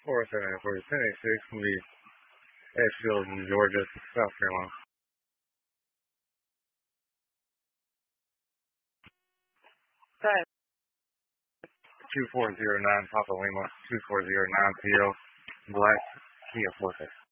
479 for 1086 from the Edgefield, Georgia, South Carolina. Good. 2409 Papa Lima, 2409 PO, Black Kia Forte.